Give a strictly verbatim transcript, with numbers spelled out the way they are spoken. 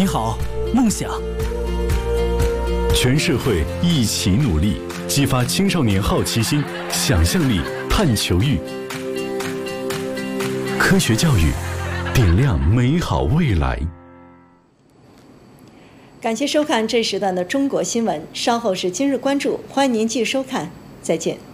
你好，梦想。 全社会一起努力，激发青少年好奇心、想象力、探求欲。科学教育，点亮美好未来。 感谢收看这时段的中国新闻，稍后是今日关注，欢迎您继续收看，再见。